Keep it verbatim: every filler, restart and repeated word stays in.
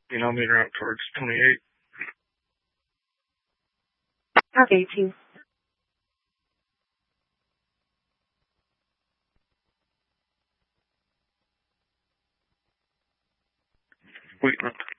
You know, meet her out towards twenty-eight. Okay, two. Wheatland.